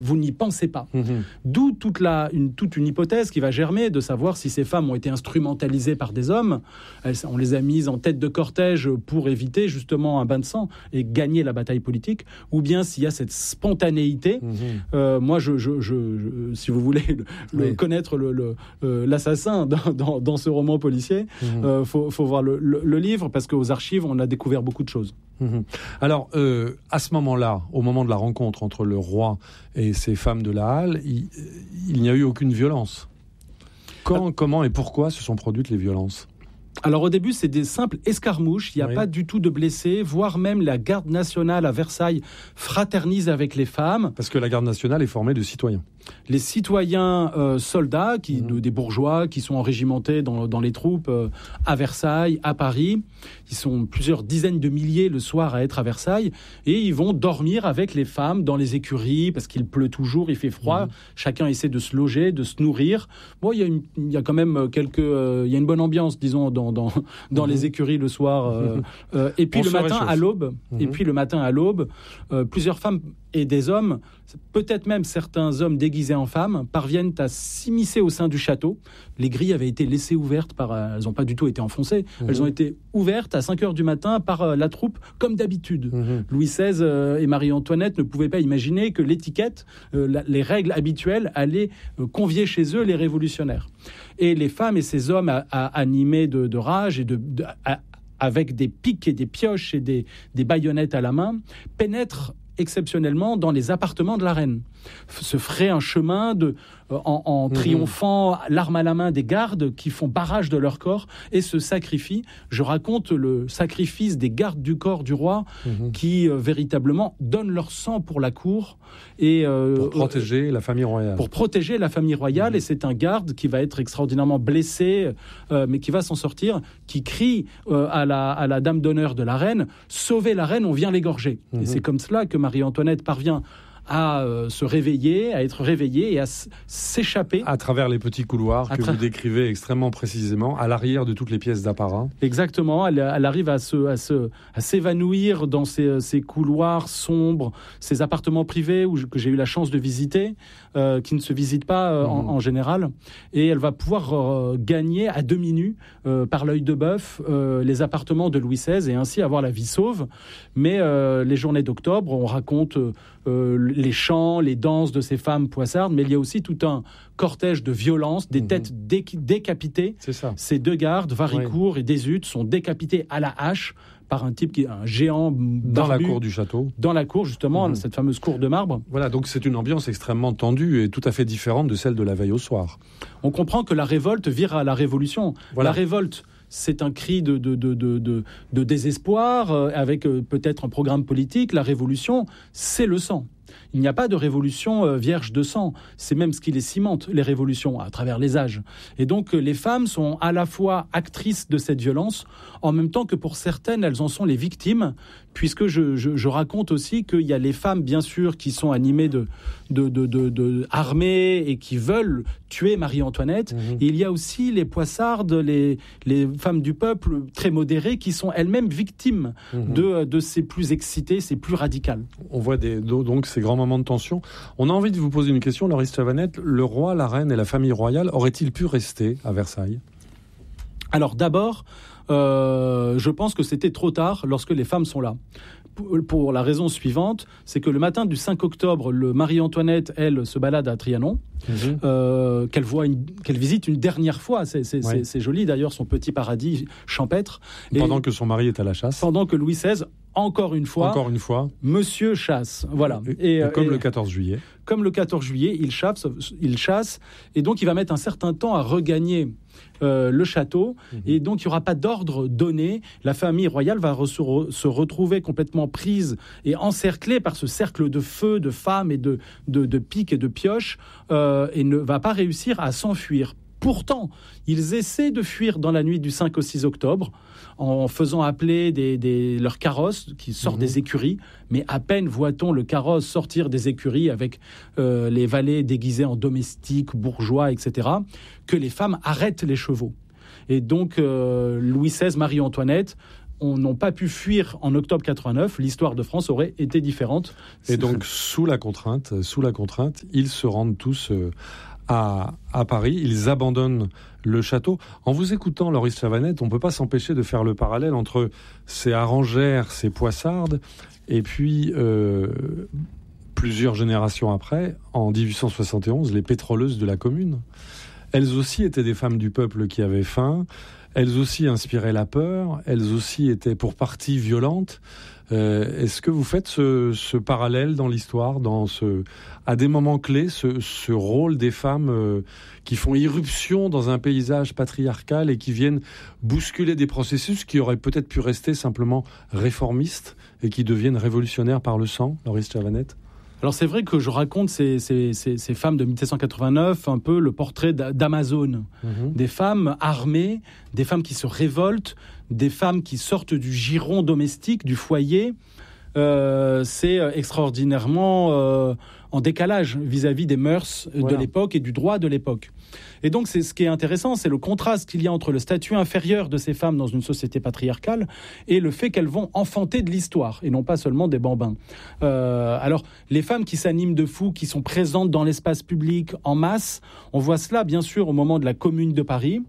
vous n'y pensez pas. D'où toute une hypothèse qui va germer de savoir si ces femmes ont été instrumentalisées par des hommes. On les a mises en tête de cortège pour éviter justement un bain de sang et gagner la bataille politique, ou bien s'il y a cette spontanéité. Moi, si vous voulez connaître l'assassin dans ce roman policier, faut voir le livre, parce qu'aux archives, on a découvert beaucoup de choses. Alors, à ce moment-là, au moment de la rencontre entre le roi et ces femmes de la Halle, il n'y a eu aucune violence. Quand, comment et pourquoi se sont produites les violences ? Alors au début, c'est des simples escarmouches, il n'y a pas du tout de blessés, voire même la garde nationale à Versailles fraternise avec les femmes. Parce que la garde nationale est formée de citoyens. Les citoyens soldats, des bourgeois qui sont enrégimentés dans les troupes à Versailles, à Paris, ils sont plusieurs dizaines de milliers le soir à être à Versailles, et ils vont dormir avec les femmes dans les écuries, parce qu'il pleut toujours, il fait froid, chacun essaie de se loger, de se nourrir. Bon, il y a quand même il y a une bonne ambiance, disons, dans les écuries le soir. Et puis le matin à l'aube, plusieurs femmes et des hommes, peut-être même certains hommes déguisés en femmes, parviennent à s'immiscer au sein du château. Les grilles avaient été laissées ouvertes elles n'ont pas du tout été enfoncées, elles ont été ouvertes à 5h du matin par la troupe, comme d'habitude. Louis XVI et Marie-Antoinette ne pouvaient pas imaginer que l'étiquette, les règles habituelles allaient convier chez eux les révolutionnaires. Et les femmes et ces hommes animés de rage et avec des pics et des pioches et des baïonnettes à la main, pénètrent exceptionnellement dans les appartements de la reine. Se ferait un chemin en triomphant, l'arme à la main, des gardes qui font barrage de leur corps et se sacrifient. Je raconte le sacrifice des gardes du corps du roi qui véritablement donnent leur sang pour la cour et pour protéger la famille royale. Pour protéger la famille royale, et c'est un garde qui va être extraordinairement blessé, mais qui va s'en sortir, qui crie à la dame d'honneur de la reine: sauvez la reine, on vient l'égorger. Et c'est comme cela que Marie-Antoinette parvient à se réveiller, à être réveillée et à s'échapper. À travers les petits couloirs que vous décrivez extrêmement précisément, à l'arrière de toutes les pièces d'apparat. Exactement, elle arrive à s'évanouir dans ces couloirs sombres, ces appartements privés que j'ai eu la chance de visiter, qui ne se visitent pas en général. Et elle va pouvoir gagner à demi nue, par l'œil de bœuf, les appartements de Louis XVI et ainsi avoir la vie sauve. Mais les journées d'octobre, on raconte les chants, les danses de ces femmes poissardes, mais il y a aussi tout un cortège de violence, des têtes décapitées. C'est ça. Ces deux gardes, Varicourt et Deshuttes, sont décapités à la hache par un type qui est un géant barbu, dans la cour du château. Dans la cour, justement, cette fameuse cour de marbre. Voilà, donc c'est une ambiance extrêmement tendue et tout à fait différente de celle de la veille au soir. On comprend que la révolte vire à la révolution. Voilà. La révolte, c'est un cri de désespoir, avec peut-être un programme politique. La révolution, c'est le sang. Il n'y a pas de révolution vierge de sang. C'est même ce qui les cimente, les révolutions, à travers les âges. Et donc, les femmes sont à la fois actrices de cette violence, en même temps que pour certaines, elles en sont les victimes, puisque je raconte aussi qu'il y a les femmes, bien sûr, qui sont animées armées et qui veulent tuer Marie-Antoinette. Et il y a aussi les poissardes, les femmes du peuple très modérées, qui sont elles-mêmes victimes de ces plus excitées, ces plus radicales. On voit donc ces grands moments de tension. On a envie de vous poser une question, Lauris Chavanette. Le roi, la reine et la famille royale auraient-ils pu rester à Versailles ? Alors d'abord, je pense que c'était trop tard lorsque les femmes sont là. Pour la raison suivante, c'est que le matin du 5 octobre, Marie-Antoinette, elle, se balade à Trianon, qu'elle visite une dernière fois. C'est joli d'ailleurs, son petit paradis champêtre. Pendant que son mari est à la chasse. Pendant que Louis XVI, encore une fois, Monsieur chasse. Voilà. Et comme le 14 juillet. Comme le 14 juillet, il chasse, et donc il va mettre un certain temps à regagner le château, et donc il n'y aura pas d'ordre donné. La famille royale va se retrouver complètement prise et encerclée par ce cercle de feu, de femmes et de piques et de pioches, et ne va pas réussir à s'enfuir. Pourtant, ils essaient de fuir dans la nuit du 5 au 6 octobre en faisant appeler leurs carrosses qui sortent des écuries. Mais à peine voit-on le carrosse sortir des écuries avec les valets déguisés en domestiques, bourgeois, etc., que les femmes arrêtent les chevaux. Et donc, Louis XVI, Marie-Antoinette n'ont pas pu fuir en octobre 89, l'histoire de France aurait été différente. Et donc, sous la contrainte, ils se rendent tous à Paris, ils abandonnent le château. En vous écoutant, Loris Chavanette, on ne peut pas s'empêcher de faire le parallèle entre ces Arengères, ces Poissardes, et puis plusieurs générations après, en 1871, les pétroleuses de la Commune. Elles aussi étaient des femmes du peuple qui avaient faim, elles aussi inspiraient la peur, elles aussi étaient pour partie violentes. Est-ce que vous faites ce parallèle dans l'histoire, à des moments clés, ce rôle des femmes qui font irruption dans un paysage patriarcal et qui viennent bousculer des processus qui auraient peut-être pu rester simplement réformistes et qui deviennent révolutionnaires par le sang, Loris Chavanette ? Alors c'est vrai que je raconte ces femmes de 1789, un peu le portrait d'Amazone, des femmes armées, des femmes qui se révoltent, des femmes qui sortent du giron domestique, du foyer. C'est extraordinairement en décalage vis-à-vis des mœurs de l'époque et du droit de l'époque. Et donc, c'est ce qui est intéressant, c'est le contraste qu'il y a entre le statut inférieur de ces femmes dans une société patriarcale et le fait qu'elles vont enfanter de l'histoire, et non pas seulement des bambins. Alors, les femmes qui s'animent de fou, qui sont présentes dans l'espace public en masse, on voit cela, bien sûr, au moment de la Commune de Paris.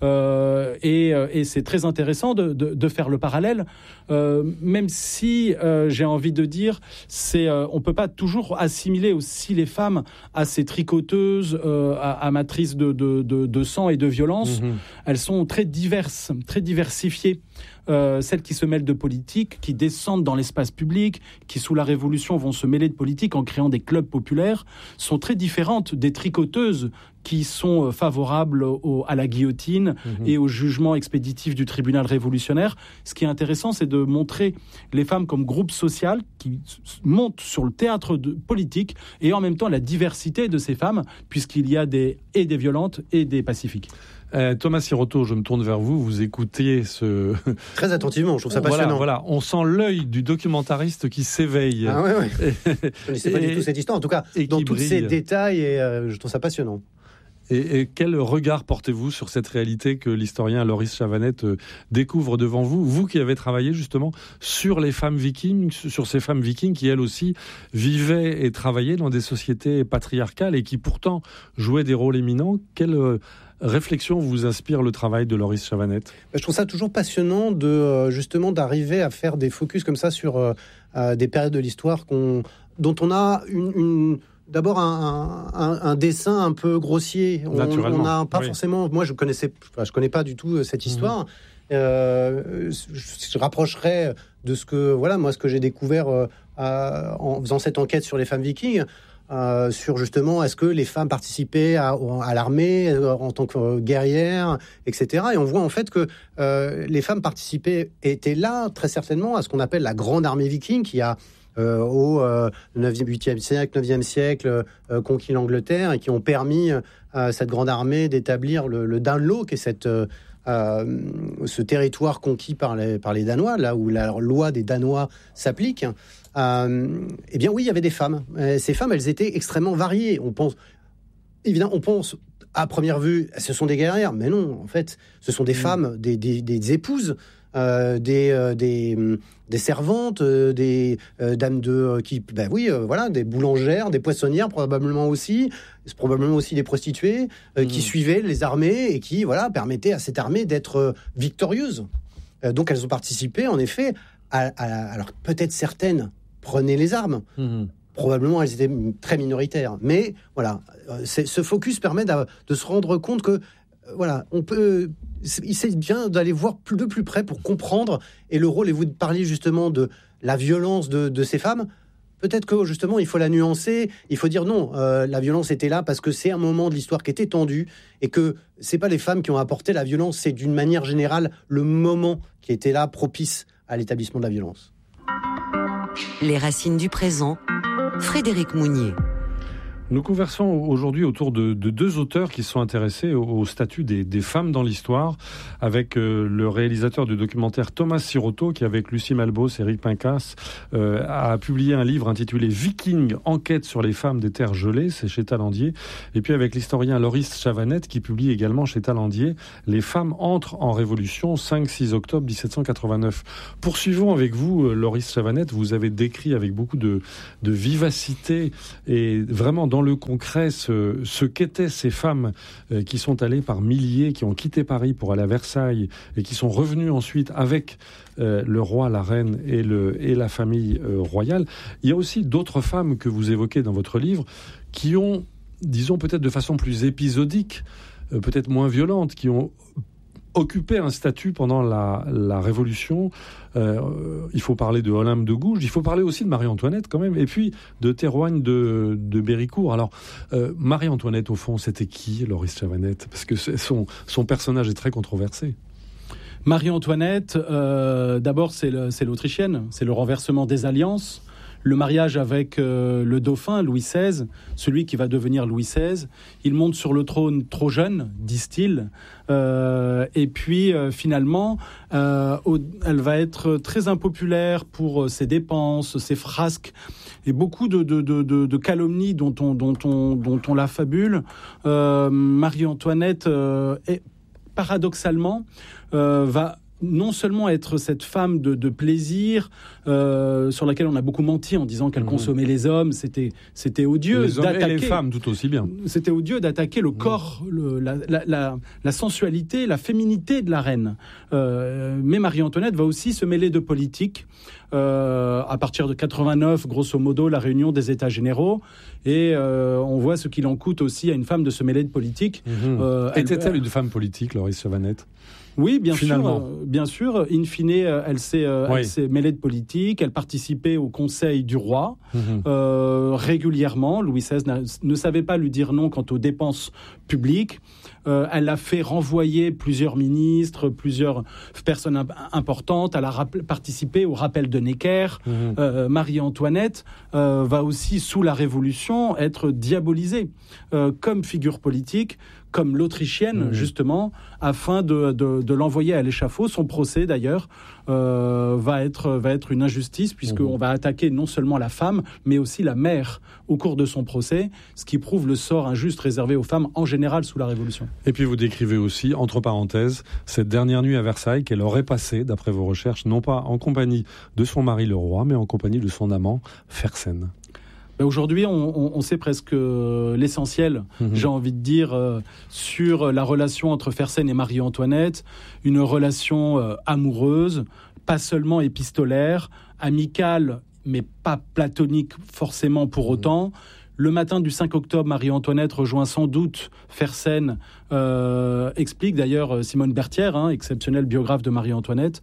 Et c'est très intéressant de faire le parallèle, même si j'ai envie de dire, on peut pas toujours assimiler aussi les femmes à ces tricoteuses amatrices de sang et de violence. Elles sont très diverses, très diversifiées. Celles qui se mêlent de politique, qui descendent dans l'espace public, qui sous la Révolution vont se mêler de politique en créant des clubs populaires, sont très différentes des tricoteuses qui sont favorables à la guillotine et au jugement expéditif du tribunal révolutionnaire. Ce qui est intéressant, c'est de montrer les femmes comme groupe social qui montent sur le théâtre politique et en même temps la diversité de ces femmes, puisqu'il y a des violentes et des pacifiques. Thomas Siroto, je me tourne vers vous. Vous écoutez très attentivement. Je trouve ça passionnant. Voilà, on sent l'œil du documentariste qui s'éveille. Ah oui. Je ne connaissais pas du tout cette histoire. En tout cas, dans tous ces détails, et je trouve ça passionnant. Et quel regard portez-vous sur cette réalité que l'historien Loris Chavanette découvre devant vous, vous qui avez travaillé justement sur les femmes vikings, sur ces femmes vikings qui elles aussi vivaient et travaillaient dans des sociétés patriarcales et qui pourtant jouaient des rôles éminents. Quelle réflexion vous inspire le travail de Loris Chavanette ? Je trouve ça toujours passionnant justement d'arriver à faire des focus comme ça sur des périodes de l'histoire dont on a d'abord un dessin un peu grossier. On n'a pas forcément. Moi, je connais pas du tout cette histoire. Je rapprocherais de ce que j'ai découvert en faisant cette enquête sur les femmes vikings. Sur justement, est-ce que les femmes participaient à l'armée en tant que guerrières, etc. Et on voit en fait que les femmes participaient, étaient là très certainement à ce qu'on appelle la grande armée viking qui a au 8e siècle, 9e siècle, conquis l'Angleterre et qui ont permis à cette grande armée d'établir le Danelaw, qui est ce territoire conquis par les Danois, là où la loi des Danois s'applique. Eh bien oui, il y avait des femmes. Ces femmes, elles étaient extrêmement variées. On pense à première vue, ce sont des guerrières, mais non, en fait, ce sont des femmes, des épouses, des servantes, des dames des boulangères, des poissonnières probablement aussi des prostituées qui suivaient les armées et qui permettaient à cette armée d'être victorieuse. Donc elles ont participé en effet alors peut-être certaines prenaient les armes. Probablement elles étaient très minoritaires, mais ce focus permet de se rendre compte que il s'agit bien d'aller voir de plus près pour comprendre, et le rôle, et vous parliez justement de la violence de ces femmes, peut-être que justement il faut la nuancer, il faut dire non, la violence était là parce que c'est un moment de l'histoire qui était tendu, et que c'est pas les femmes qui ont apporté la violence, c'est d'une manière générale le moment qui était là propice à l'établissement de la violence. Les racines du présent, Frédéric Mounier. Nous conversons aujourd'hui autour de deux auteurs qui sont intéressés au statut des femmes dans l'histoire, avec le réalisateur du documentaire Thomas Sirotto, qui avec Lucie Malbos et Eric Pincas a publié un livre intitulé Viking, enquête sur les femmes des terres gelées, c'est chez Talandier, et puis avec l'historien Loris Chavanette qui publie également chez Talandier Les femmes entrent en révolution, 5-6 octobre 1789. Poursuivons avec vous, Loris Chavanette, vous avez décrit avec beaucoup de vivacité et vraiment dans le concret ce qu'étaient ces femmes qui sont allées par milliers, qui ont quitté Paris pour aller à Versailles et qui sont revenues ensuite avec le roi, la reine et la famille royale. Il y a aussi d'autres femmes que vous évoquez dans votre livre qui ont, disons peut-être de façon plus épisodique, peut-être moins violente, qui ont occupé un statut pendant la Révolution. Il faut parler de Olympe de Gouges, il faut parler aussi de Marie-Antoinette quand même, et puis de Théroigne de Béricourt. Alors, Marie-Antoinette, au fond, c'était qui, Loris Chavanette? Parce que son personnage est très controversé. Marie-Antoinette, d'abord, c'est l'Autrichienne, c'est le renversement des alliances. Le mariage avec le dauphin, Louis XVI, celui qui va devenir Louis XVI. Il monte sur le trône trop jeune, disent-ils. Et puis, finalement, elle va être très impopulaire pour ses dépenses, ses frasques, et beaucoup de calomnies dont on la fabule. Marie-Antoinette, paradoxalement, va non seulement être cette femme de plaisir sur laquelle on a beaucoup menti en disant qu'elle consommait les hommes, c'était odieux. Les hommes et les femmes tout aussi bien. C'était odieux d'attaquer le corps, la sensualité, la féminité de la reine. Mais Marie-Antoinette va aussi se mêler de politique. À partir de 89, grosso modo, la réunion des États généraux, et on voit ce qu'il en coûte aussi à une femme de se mêler de politique. Était-elle une femme politique, Loris Chavanette ? Oui, bien sûr. In fine, elle s'est mêlée de politique. Elle participait au conseil du roi régulièrement. Louis XVI ne savait pas lui dire non quant aux dépenses publiques. Elle a fait renvoyer plusieurs ministres, plusieurs personnes importantes. Elle a participé au rappel de Necker. Marie-Antoinette va aussi, sous la Révolution, être diabolisée comme figure politique, comme l'Autrichienne, justement, afin de l'envoyer à l'échafaud. Son procès, d'ailleurs, va être une injustice, puisqu'on va attaquer non seulement la femme, mais aussi la mère au cours de son procès, ce qui prouve le sort injuste réservé aux femmes en général sous la Révolution. Et puis vous décrivez aussi, entre parenthèses, cette dernière nuit à Versailles qu'elle aurait passée, d'après vos recherches, non pas en compagnie de son mari le roi, mais en compagnie de son amant Fersen. Aujourd'hui, on sait presque l'essentiel, j'ai envie de dire, sur la relation entre Fersen et Marie-Antoinette, une relation amoureuse, pas seulement épistolaire, amicale, mais pas platonique forcément pour autant. Le matin du 5 octobre, Marie-Antoinette rejoint sans doute Fersen, explique d'ailleurs Simone Berthière, exceptionnelle biographe de Marie-Antoinette,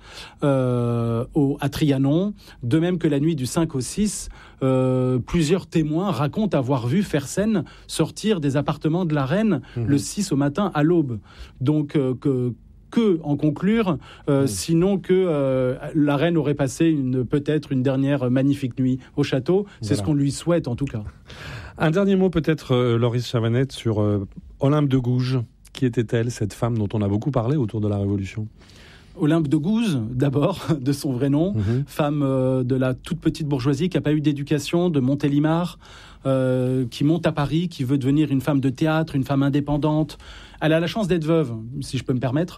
à Trianon. De même que la nuit du 5 au 6, plusieurs témoins racontent avoir vu Fersen sortir des appartements de la reine le 6 au matin à l'aube. Donc, que en conclure, sinon que la reine aurait passé peut-être une dernière magnifique nuit au château. C'est ce qu'on lui souhaite en tout cas. Un dernier mot peut-être, Loris Chavanette, sur Olympe de Gouges. Qui était-elle, cette femme dont on a beaucoup parlé autour de la Révolution ? Olympe de Gouges, d'abord, de son vrai nom, femme de la toute petite bourgeoisie qui n'a pas eu d'éducation, de Montélimar, qui monte à Paris, qui veut devenir une femme de théâtre, une femme indépendante. Elle a la chance d'être veuve, si je peux me permettre,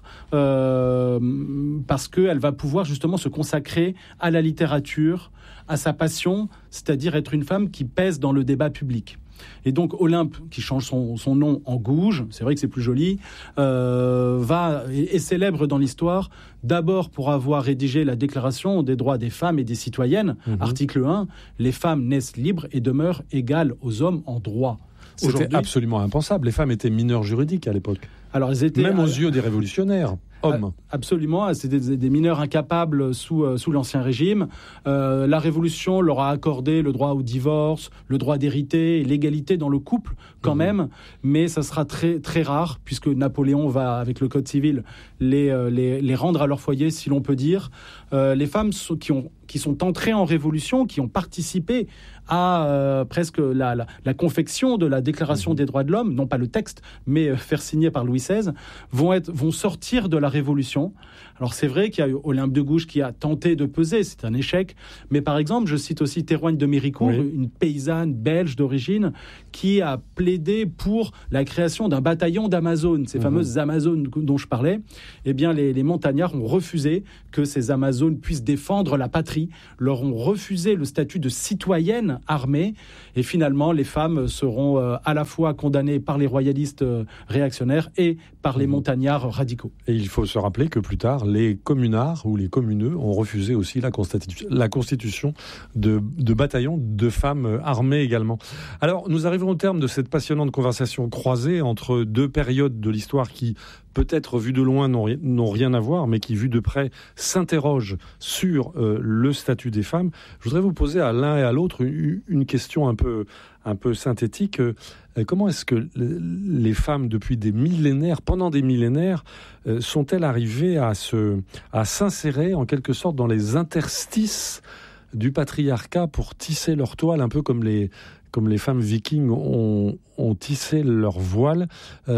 parce qu'elle va pouvoir justement se consacrer à la littérature, à sa passion, c'est-à-dire être une femme qui pèse dans le débat public. Et donc Olympe, qui change son nom en Gouges, c'est vrai que c'est plus joli, est célèbre dans l'histoire, d'abord pour avoir rédigé la Déclaration des droits des femmes et des citoyennes, article 1, les femmes naissent libres et demeurent égales aux hommes en droit. C'était absolument impensable. Les femmes étaient mineures juridiques à l'époque. Alors, elles étaient, même aux yeux des révolutionnaires, hommes. Absolument, c'était des mineurs incapables sous l'Ancien Régime. La Révolution leur a accordé le droit au divorce, le droit d'hériter, l'égalité dans le couple quand même, mais ça sera très, très rare, puisque Napoléon va, avec le Code civil, les rendre à leur foyer, si l'on peut dire. Les femmes qui sont entrées en Révolution, qui ont participé à presque la confection de la Déclaration des droits de l'homme, non pas le texte, mais faire signer par Louis XVI, vont sortir de la Révolution. Alors c'est vrai qu'il y a eu Olympe de Gouges qui a tenté de peser, c'est un échec, mais par exemple, je cite aussi Théroigne de Méricourt, une paysanne belge d'origine, qui a plaidé pour la création d'un bataillon d'Amazones, ces fameuses Amazones dont je parlais. Eh bien, les montagnards ont refusé que ces Amazones puissent défendre la patrie, leur ont refusé le statut de citoyenne armée, et finalement, les femmes seront à la fois condamnées par les royalistes réactionnaires et par les montagnards radicaux. Et il faut se rappeler que plus tard, les communards ou les communeux ont refusé aussi la constitution de bataillons de femmes armées également. Alors, nous arrivons au terme de cette passionnante conversation croisée entre deux périodes de l'histoire qui, peut-être vues de loin, n'ont rien à voir, mais qui, vues de près, s'interrogent sur le statut des femmes. Je voudrais vous poser à l'un et à l'autre une question un peu synthétique. Comment est-ce que les femmes, depuis des millénaires, pendant des millénaires, sont-elles arrivées à s'insérer en quelque sorte dans les interstices du patriarcat pour tisser leur toile, un peu comme les femmes vikings ont tissé leur voile,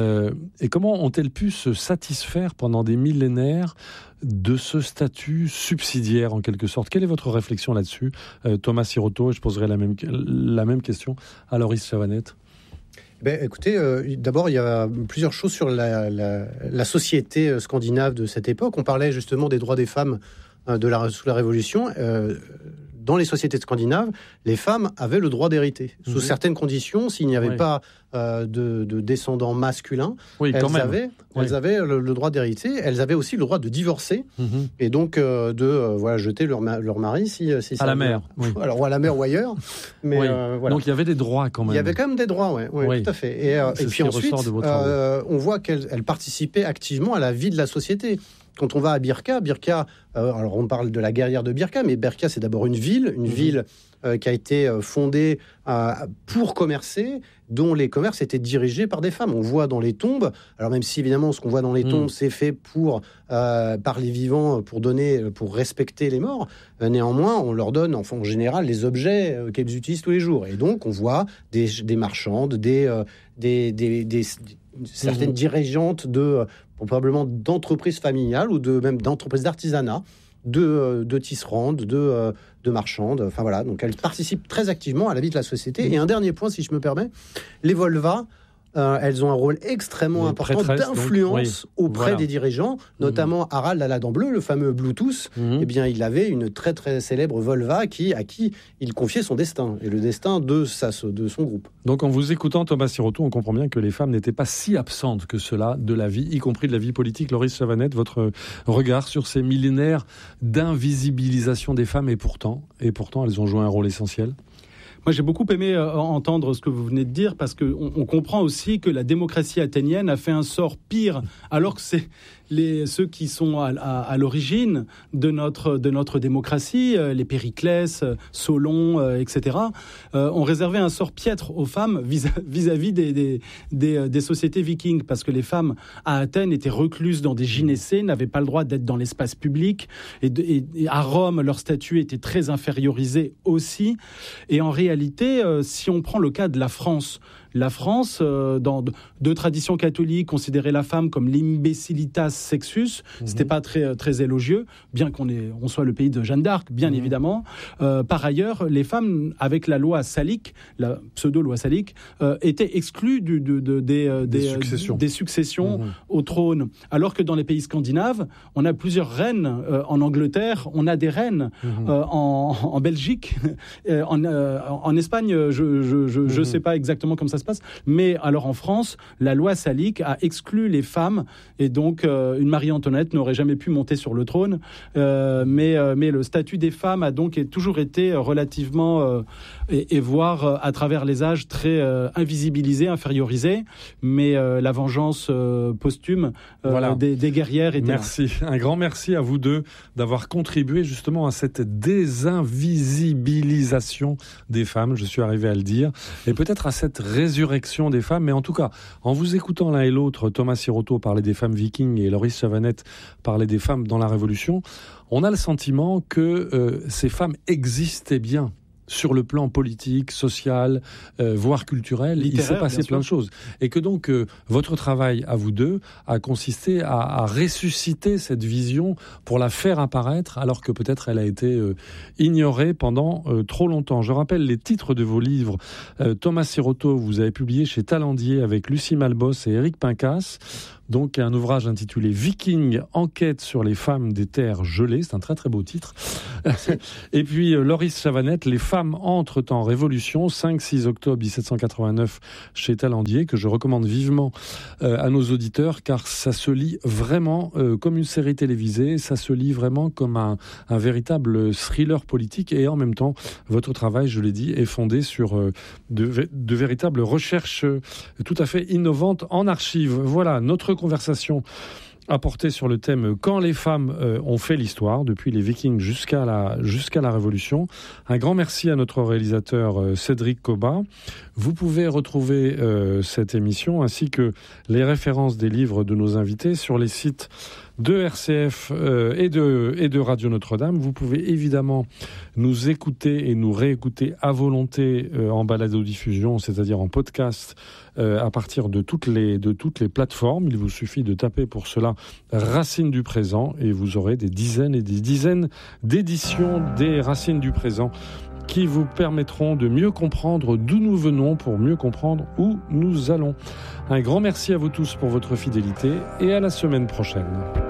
et comment ont-elles pu se satisfaire pendant des millénaires de ce statut subsidiaire en quelque sorte? Quelle est votre réflexion là-dessus, Thomas Sirotto? Je poserai la même question à Loris Chavanette. Écoutez, d'abord, il y a plusieurs choses sur la société scandinave de cette époque. On parlait justement des droits des femmes sous la Révolution. Dans les sociétés scandinaves, les femmes avaient le droit d'hériter. Sous certaines conditions, s'il n'y avait pas de descendants masculins, elles avaient le droit d'hériter. Elles avaient aussi le droit de divorcer et donc jeter leur mari si à la mer. Oui. Alors, ou à la mer ou ailleurs. Mais, voilà. Donc il y avait des droits quand même. Il y avait quand même des droits, oui. Tout à fait. Et puis ensuite, on voit qu'elles participaient activement à la vie de la société. Quand on va à Birka, alors on parle de la guerrière de Birka, mais Birka c'est d'abord une ville qui a été fondée pour commercer, dont les commerces étaient dirigés par des femmes. On voit dans les tombes, alors même si évidemment ce qu'on voit dans les tombes c'est fait par les vivants pour respecter les morts, néanmoins on leur donne en général les objets qu'elles utilisent tous les jours. Et donc on voit des marchandes, certaines dirigeantes probablement d'entreprises familiales ou même d'entreprises d'artisanat, de tisserandes, de marchandes. Enfin voilà, donc elles participent très activement à la vie de la société. Et un dernier point, si je me permets, les Volva, elles ont un rôle extrêmement important d'influence auprès des dirigeants, notamment Harald à la dent bleue, le fameux Bluetooth. Eh bien, il avait une très très célèbre Volva à qui il confiait son destin et le destin de son groupe. Donc, en vous écoutant, Thomas Sirotto, on comprend bien que les femmes n'étaient pas si absentes que cela de la vie, y compris de la vie politique. Loris Chavanette, votre regard sur ces millénaires d'invisibilisation des femmes, et pourtant, elles ont joué un rôle essentiel. Moi, j'ai beaucoup aimé entendre ce que vous venez de dire, parce qu'on comprend aussi que la démocratie athénienne a fait un sort pire, alors que c'est ceux qui sont à l'origine de notre démocratie, les Périclès, Solon, etc., ont réservé un sort piètre aux femmes vis-à-vis des sociétés vikings, parce que les femmes à Athènes étaient recluses dans des gynécées, n'avaient pas le droit d'être dans l'espace public, et à Rome, leur statut était très infériorisé aussi. Et en réalité, si on prend le cas de la France, dans deux traditions catholiques, considérait la femme comme l'imbecilitas sexus. C'était pas très, très élogieux, bien qu'on soit le pays de Jeanne d'Arc, bien évidemment. Par ailleurs, les femmes, avec la loi salique, la pseudo-loi salique, étaient exclues des successions au trône. Alors que dans les pays scandinaves, on a plusieurs reines. En Angleterre, on a des reines. En Belgique, en Espagne, je sais pas exactement comment ça se passe, mais alors en France, la loi salique a exclu les femmes, et donc une Marie-Antoinette n'aurait jamais pu monter sur le trône, mais le statut des femmes a donc toujours été relativement, et voire à travers les âges, très invisibilisé, infériorisé, mais la vengeance posthume des guerrières était Merci, un grand merci à vous deux d'avoir contribué justement à cette désinvisibilisation des femmes, je suis arrivé à le dire, et peut-être à cette résurrection des femmes, mais en tout cas, en vous écoutant l'un et l'autre, Thomas Sirotto parlait des femmes vikings et Loris Chavanette parlait des femmes dans la Révolution, on a le sentiment que ces femmes existaient bien sur le plan politique, social, voire culturel, il s'est passé plein de choses. Et que donc, votre travail à vous deux a consisté à ressusciter cette vision pour la faire apparaître, alors que peut-être elle a été ignorée pendant trop longtemps. Je rappelle les titres de vos livres. Thomas Siroto, vous avez publié chez Talendier avec Lucie Malbos et Éric Pincas. Donc un ouvrage intitulé Viking, enquête sur les femmes des terres gelées. C'est un très très beau titre. Et puis Loris Chavanette, Les femmes entrent en révolution, 5-6 octobre 1789 chez Talendier, que je recommande vivement à nos auditeurs, car ça se lit vraiment comme une série télévisée, ça se lit vraiment comme un véritable thriller politique, et en même temps, votre travail, je l'ai dit, est fondé sur de véritables recherches tout à fait innovantes en archives. Voilà, notre conversation a porté sur le thème « Quand les femmes ont fait l'histoire », depuis les Vikings jusqu'à la Révolution. Un grand merci à notre réalisateur Cédric Cobat. Vous pouvez retrouver cette émission ainsi que les références des livres de nos invités sur les sites de RCF et de Radio Notre-Dame. Vous pouvez évidemment nous écouter et nous réécouter à volonté en balado-diffusion, c'est-à-dire en podcast, à partir de toutes les plateformes. Il vous suffit de taper pour cela Racines du présent et vous aurez des dizaines et des dizaines d'éditions des Racines du présent qui vous permettront de mieux comprendre d'où nous venons pour mieux comprendre où nous allons. Un grand merci à vous tous pour votre fidélité et à la semaine prochaine.